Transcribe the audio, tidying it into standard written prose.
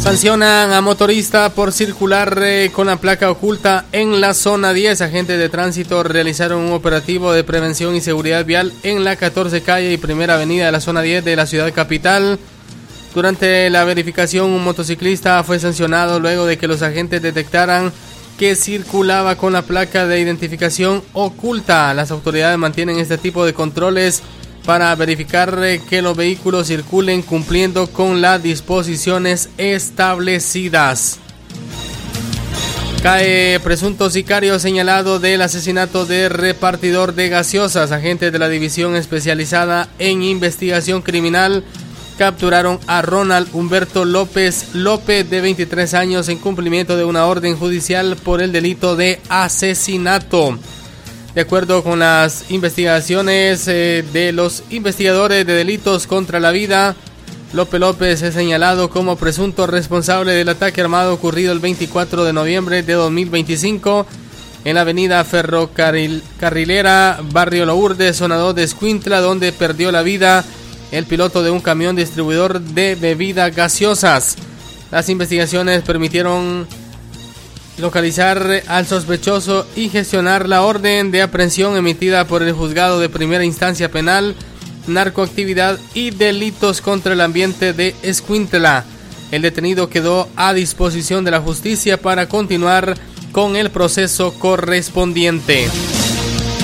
Sancionan a motorista por circular con la placa oculta en la zona 10. Agentes de tránsito realizaron un operativo de prevención y seguridad vial en la 14 calle y primera avenida de la zona 10 de la ciudad capital. Durante la verificación, un motociclista fue sancionado luego de que los agentes detectaran que circulaba con la placa de identificación oculta. Las autoridades mantienen este tipo de controles para verificar que los vehículos circulen cumpliendo con las disposiciones establecidas. Cae presunto sicario señalado del asesinato de repartidor de gaseosas. Agentes de la División Especializada en Investigación Criminal capturaron a Ronald Humberto López de 23 años en cumplimiento de una orden judicial por el delito de asesinato. De acuerdo con las investigaciones de los investigadores de delitos contra la vida, López es señalado como presunto responsable del ataque armado ocurrido el 24 de noviembre de 2025 en la avenida Ferrocarrilera, barrio Lourdes, zona 2 de Escuintla, donde perdió la vida el piloto de un camión distribuidor de bebidas gaseosas. Las investigaciones permitieron localizar al sospechoso y gestionar la orden de aprehensión emitida por el Juzgado de Primera Instancia Penal, Narcoactividad y Delitos contra el Ambiente de Escuintla. El detenido quedó a disposición de la justicia para continuar con el proceso correspondiente.